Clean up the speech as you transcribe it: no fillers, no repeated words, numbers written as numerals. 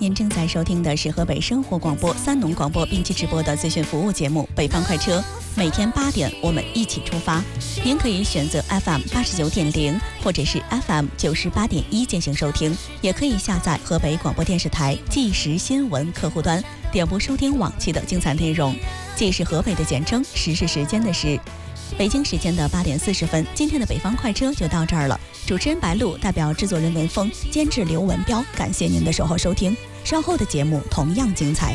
您正在收听的是河北生活广播三农广播并期直播的资讯服务节目《北方快车》，每天8点我们一起出发。您可以选择 FM 89.0或者是 FM 98.1进行收听，也可以下载河北广播电视台即时新闻客户端，点播收听往期的精彩内容。即是河北的简称，时是时间的时。北京时间的8点40分，今天的北方快车就到这儿了。主持人白露代表制作人文峰，监制刘文彪，感谢您的守候收听。稍后的节目同样精彩。